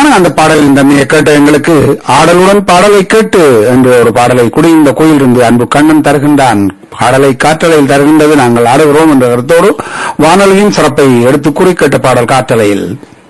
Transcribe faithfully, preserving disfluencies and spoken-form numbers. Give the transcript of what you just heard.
அருமையான அந்த பாடலின் தன்மையை கேட்ட எங்களுக்கு ஆடலுடன் பாடலை கேட்டு என்ற ஒரு பாடலை குடியிருந்த கோயிலிருந்து அன்பு கண்ணன் தருகின்றான். பாடலை காற்றலையில் தருகின்றது, நாங்கள் ஆடுகிறோம் என்ற கருத்தோடு வானொலியின் சிறப்பை எடுத்து கூறி கேட்ட பாடல் காற்றலையில்.